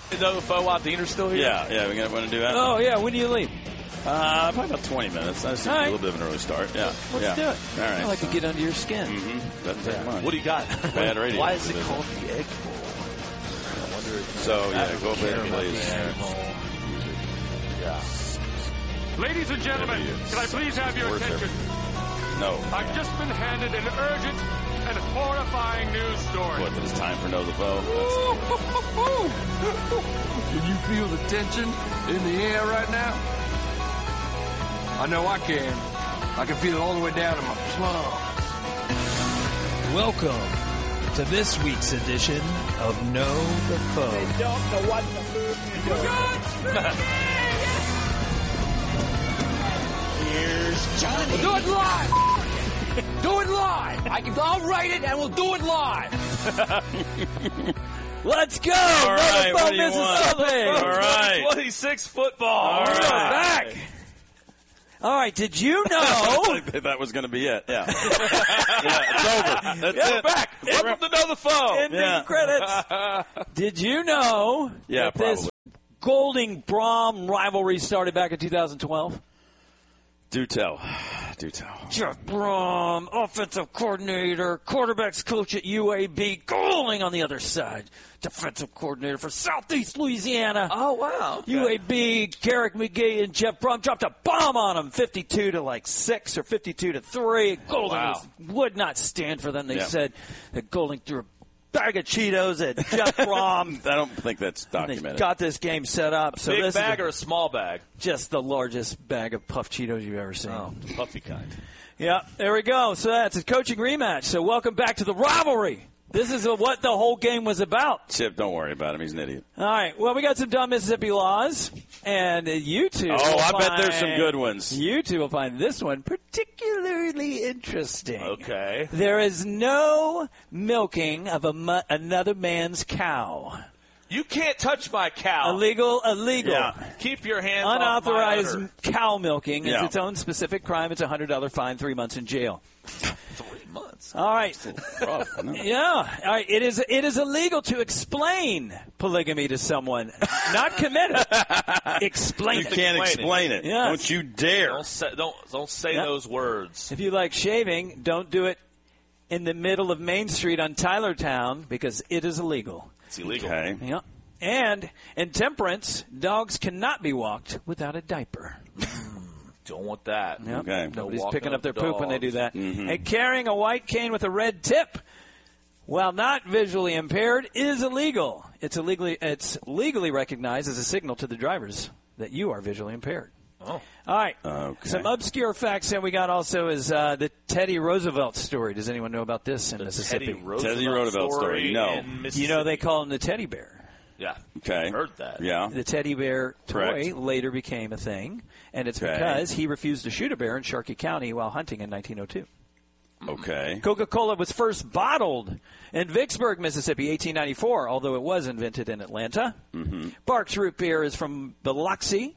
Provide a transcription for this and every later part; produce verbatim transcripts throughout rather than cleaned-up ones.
know the foe while Deaner's still here? Yeah, yeah, we're going to want to do that. Oh, yeah. When do you leave? Uh, probably about twenty minutes. That's a All right. little bit of an early start. Yeah. Let's yeah. do it. All right. I like to get under your skin. Mm-hmm. Doesn't take much. What do you got? Bad radio. Why is it called the Egg Bowl? I wonder if So, yeah, go ahead, about please. the Egg Bowl. Yeah. Ladies and gentlemen, can I please have your Worth attention? everything. No. I've just been handed an urgent and horrifying news story. What, it's time for Know the Foe? Can you feel the tension in the air right now? I know I can. I can feel it all the way down to my plums. Welcome to this week's edition of Know the Foe. They don't know what the food you're doing. Here's Johnny. We'll do it live! Do it live! I can, I'll write it and we'll do it live! Let's go! All right, Know the what Foe, do you want? Mississippi! All right. twenty-six football. All We are right. back. All right, did you know? that was going to be it. Yeah. yeah, it's over. That's Yeah, it. back. Welcome to Know the Foe. Ending Yeah. credits. Did you know Yeah, that this Golding Brom rivalry started back in two thousand twelve? Do tell. Do tell. Jeff Brom, offensive coordinator, quarterbacks coach at U A B, Golding on the other side, defensive coordinator for Southeast Louisiana. Oh, wow. U A B, Garrick McGee and Jeff Brom dropped a bomb on him, fifty-two to like six or fifty-two to three. Golding wow. was, would not stand for them. They Yeah. said that Golding threw a bag of Cheetos at Jeff Brom. I don't think that's They documented. got this game set up. So Big this bag is or a small bag? just the largest bag of puffed Cheetos you've ever seen. Oh, puffy kind. Yeah, there we go. So that's a coaching rematch. So welcome back to the rivalry. This is what the whole game was about. Chip, don't worry about him. He's an idiot. All right. Well, we got some dumb Mississippi laws, and uh, you two. Oh, will I bet find- there's some good ones. You two will find this one particularly interesting. Okay. There is no milking of a mu- another man's cow. You can't touch my cow. Illegal, illegal. Yeah. Keep your hands Unauthorized off my udder. cow milking is Yeah. its own specific crime. It's a one hundred dollars fine, three months in jail. Three months. All right. Rough, no. Yeah. All right. It is it is illegal to explain polygamy to someone. Not commit it. Explain You it. can't Explain explain it. it. Yes. Don't you dare. Don't say, don't, don't say Yep. those words. If you like shaving, don't do it in the middle of Main Street on Tylertown because it is illegal. It's illegal. Okay. Yeah. And in temperance, dogs cannot be walked without a diaper. Don't want that. Yep. Okay. Nobody's walking picking up up their poop when they do dogs. that. Mhm. And carrying a white cane with a red tip, while not visually impaired, is illegal. It's illegally it's legally recognized as a signal to the drivers that you are visually impaired. Oh. All right. Okay. Some obscure facts that we got also is uh, the Teddy Roosevelt story. Does anyone know about this in Mississippi? Teddy Roosevelt, Teddy Roosevelt story, no. in You know they Mississippi. call him the teddy bear. Yeah. Okay. Heard that. Yeah. The teddy bear toy Correct. later became a thing, and it's Okay. because he refused to shoot a bear in Sharkey County while hunting in nineteen oh two. Okay. Coca-Cola was first bottled in Vicksburg, Mississippi, eighteen ninety-four, although it was invented in Atlanta. Mm-hmm. Barks Root Beer is from Biloxi.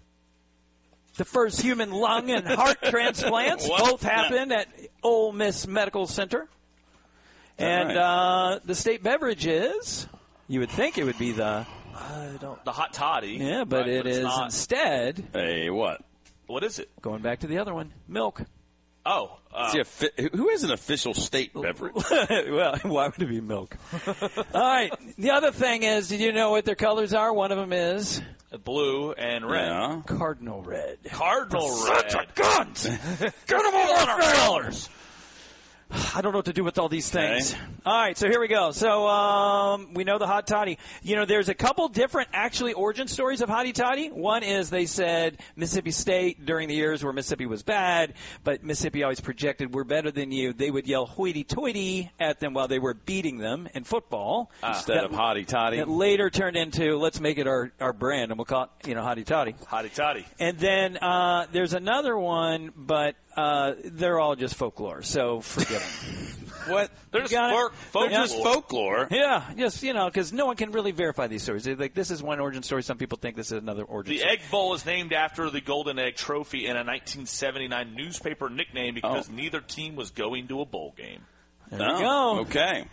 The first human lung and heart transplants What? both happened at Ole Miss Medical Center. And right? uh, the state beverage is, you would think it would be the, I don't. The hot toddy. yeah, but right, it it's is not. instead, Hey, what? What is it? going back to the other one, milk. Oh. Uh, Is he a fi- who is an official state beverage? Well, why would it be milk? All right. The other thing is, did you know what their colors are? One of them is blue and red. Yeah. cardinal red. Cardinal red. Sons of guns! Get them over our colors! I don't know what to do with all these things. Okay. All right, so here we go. So um, we know the hot toddy. You know, there's a couple different actually origin stories of hotty toddy. One is they said Mississippi State during the years where Mississippi was bad, but Mississippi always projected we're better than you. They would yell hoity-toity at them while they were beating them in football. Instead That- of hotty toddy. It later turned into let's make it our, our brand and we'll call it, you know, hotty toddy. Hotty toddy. And then uh, there's another one, but uh, they're all just folklore, so forget them. What? They're just got it. folk- They're folklore. just folklore. Yeah, just, you know, because no one can really verify these stories. They're like, this is one origin story. Some people think this is another origin The story. Egg Bowl is named after the Golden Egg Trophy and a nineteen seventy-nine newspaper nickname because Oh. neither team was going to a bowl game. There you Oh, go. Okay.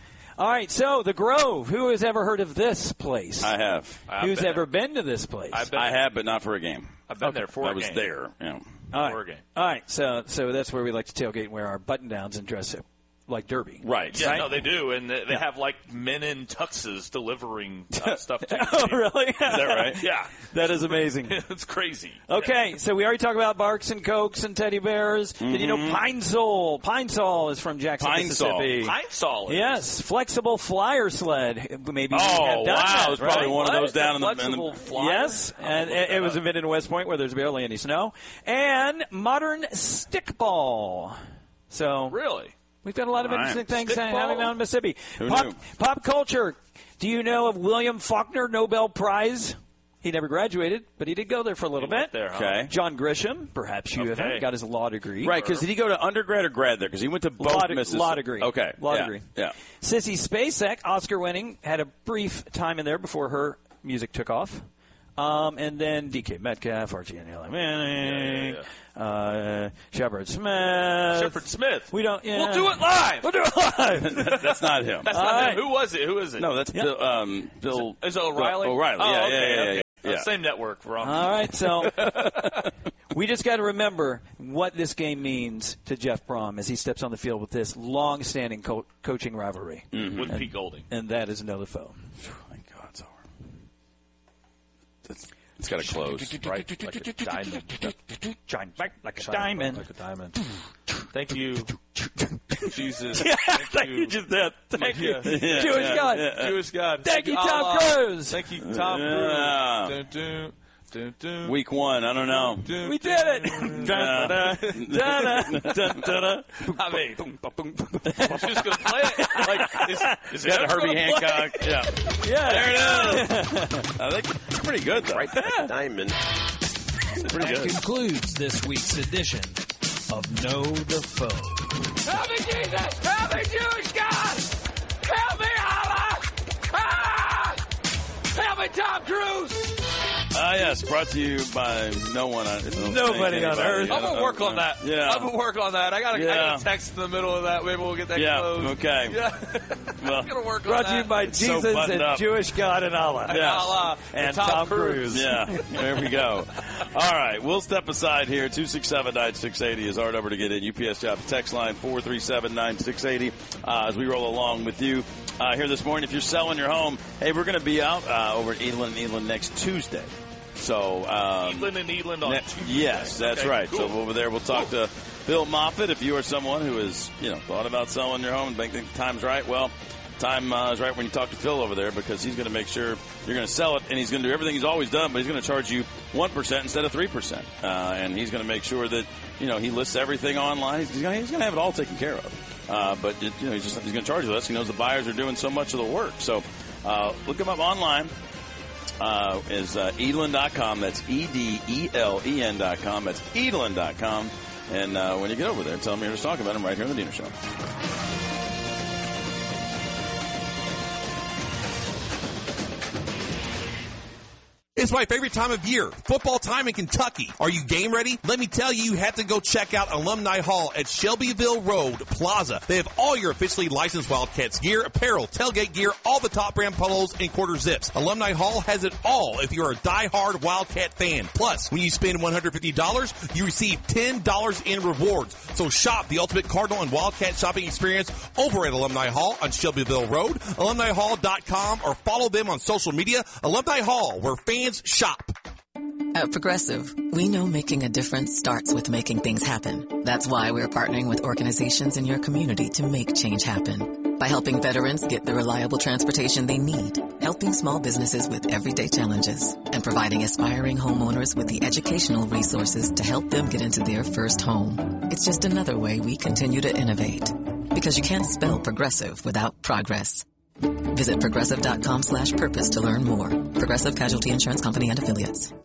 All right, so the Grove. Who has ever heard of this place? I have. I've Who's been ever there. been to this place? I've been I there. have, but not for a game. I've been there for I a was game. there. Yeah. All right. For a game. All right, so so that's where we like to tailgate and wear our button-downs and dress up like Derby. Right. Yeah, Right? no, they do, and they, they have like men in tuxes delivering uh, stuff to you. Oh, really? Is that right? Yeah, That is amazing. it's crazy. Okay, so we already talked about barks and cokes and teddy bears. Did you know Pine Sol? Pine Sol is from Jackson, Pine Sol. Mississippi. Pine Sol. Yes, flexible flyer sled. Maybe you Oh, have done wow. that, It's probably right? one of What? those down in the, in Flexible the flyer? Yes, and it, it was invented in West Point where there's barely any snow. And modern stickball. So Really? we've got a lot of Right. interesting things Stickball? happening down in Mississippi. Who Pop, knew? pop culture. Do you know of William Faulkner Nobel Prize? He never graduated, but he did go there for a little Went bit. there, huh? Okay. John Grisham, perhaps you have Okay. got his law degree. Right, because did he go to undergrad or grad there? Because he went to both Law, de- Mississippi. law degree. Okay. Law yeah. degree. Yeah. Sissy Spacek, Oscar winning, had a brief time in there before her music took off. Um, and then D K Metcalf, Archie and Eli Manning, Yeah, uh, Shepard Smith. Shepard Smith. We don't. Yeah. We'll do it live. We'll do it live. That's not him. That's All not right. him. Who was it? Who is it? No, that's Yeah. Bill. Um, Bill Is it O'Reilly? O'Reilly. Oh, yeah, okay, yeah, yeah, okay. yeah, Uh, yeah. Same network. Wrong. All right, so we just got to remember what this game means to Jeff Brom as he steps on the field with this long-standing co- coaching rivalry, With Pete Golding. and that is another foe. Thank God it's over. It's, it's got to close. Right, like a diamond. Shine back like a Shine diamond. Like a diamond. Thank you, Jesus. Yeah, Thank, thank you, just that. Thank you, Yeah, Jewish yeah, God. yeah. Jewish God. Thank you, Tom Allah. Cruise. Thank you, Tom Yeah. Cruise. Dun, dun, dun, dun, Week one, I don't know. dun, We did it. Yeah. Da-da, da-da. I mean, I'm just gonna play it. Like, is, is Got it Herbie gonna play? Hancock. Yeah. Yeah, There it is. I think it's pretty good, though. Diamond. Pretty That good. concludes this week's edition of Know the Foe. Help me, Jesus! Help me, Jewish God! Help me, Allah! Ah! Help me, Tom Cruise! Ah, yes, brought to you by no one. I don't Nobody think on anybody. earth. I I'm don't gonna work know. on that. Yeah. I'm gonna work on that. I gotta, I Yeah. gotta text in the middle of that. Maybe we'll get that Yeah, closed. okay. Yeah. Well, I'm gonna work brought on to you that. by It's so Jesus buttoned and up. Jewish God and Allah. Yeah. Allah And Tom Cruise. Yeah, there we go. All right, we'll step aside here. two six seven, nine six eight zero is our number to get in. U P S Jobs text line four three seven, nine six eight zero uh, as we roll along with you uh, here this morning. If you're selling your home, hey, we're going to be out uh, over at Eland and Eland next Tuesday. So, um, Eland and Eland on ne- Tuesday. yes, that's Okay, right. cool. So over there, we'll talk to Bill Moffitt. If you are someone who has, you know, thought about selling your home and think the time's right, well, time uh, is right when you talk to Phil over there because he's going to make sure you're going to sell it, and he's going to do everything he's always done, but he's going to charge you one percent instead of three percent. Uh, and he's going to make sure that, you know, he lists everything online. He's going he's to have it all taken care of. Uh, but, it, you know, he's, just, he's going to charge you less. He knows the buyers are doing so much of the work. So uh, look him up online. Uh, is uh, Edeland dot com. That's E D E L E N dot com. That's Edeland dot com. And uh, when you get over there, tell them you're just talking about him right here on the Diener Show. It's my favorite time of year, football time in Kentucky. Are you game ready? Let me tell you, you have to go check out Alumni Hall at Shelbyville Road Plaza. They have all your officially licensed Wildcats gear, apparel, tailgate gear, all the top brand polos, and quarter zips. Alumni Hall has it all if you're a diehard Wildcat fan. Plus, when you spend one hundred fifty dollars, you receive ten dollars in rewards. So shop the ultimate Cardinal and Wildcat shopping experience over at Alumni Hall on Shelbyville Road, alumni hall dot com, or follow them on social media. Alumni Hall, where fans shop. At Progressive, we know making a difference starts with making things happen. That's why we're partnering with organizations in your community to make change happen. By helping veterans get the reliable transportation they need, helping small businesses with everyday challenges, and providing aspiring homeowners with the educational resources to help them get into their first home. It's just another way we continue to innovate. Because you can't spell progressive without progress. Visit progressive dot com slash purpose to learn more. Progressive Casualty Insurance Company and Affiliates.